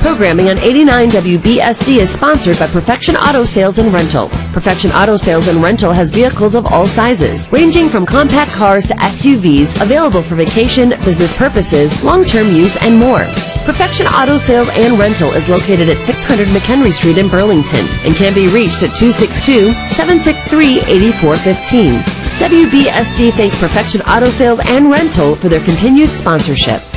Programming on 89 WBSD is sponsored by Perfection Auto Sales and Rental. Perfection Auto Sales and Rental has vehicles of all sizes, ranging from compact cars to SUVs, available for vacation, business purposes, long-term use, and more. Perfection Auto Sales and Rental is located at 600 McHenry Street in Burlington and can be reached at 262-763-8415. WBSD thanks Perfection Auto Sales and Rental for their continued sponsorship.